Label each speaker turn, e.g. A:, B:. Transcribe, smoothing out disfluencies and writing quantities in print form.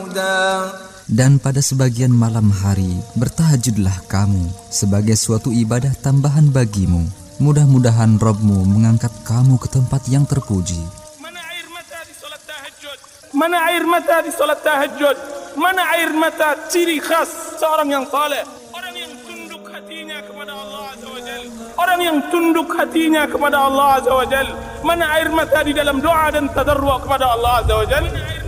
A: عبدا.
B: Dan pada sebagian malam hari bertahajudlah kamu sebagai suatu ibadah tambahan bagimu. Mudah-mudahan Rabbmu mengangkat kamu ke tempat yang terpuji.
C: Mana air mata di salat tahajud? Mana air mata di salat tahajud? Mana air mata ciri khas seorang yang saleh? Orang yang tunduk hatinya kepada Allah Azza wa Jalla. Orang yang tunduk hatinya kepada Allah Azza wa Jalla. Mana air mata di dalam doa dan tadarru' kepada Allah Azza wa Jalla?